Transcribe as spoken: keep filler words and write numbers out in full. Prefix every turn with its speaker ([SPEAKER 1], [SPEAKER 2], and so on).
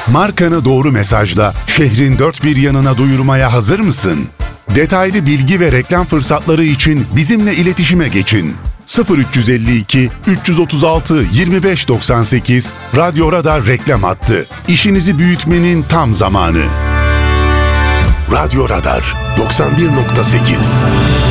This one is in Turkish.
[SPEAKER 1] Markanı doğru mesajla şehrin dört bir yanına duyurmaya hazır mısın? Detaylı bilgi ve reklam fırsatları için bizimle iletişime geçin. sıfır üç elli iki üç otuz altı yirmi beş doksan sekiz Radyo Radar reklam hattı. İşinizi büyütmenin tam zamanı. Radyo Radar doksan bir nokta sekiz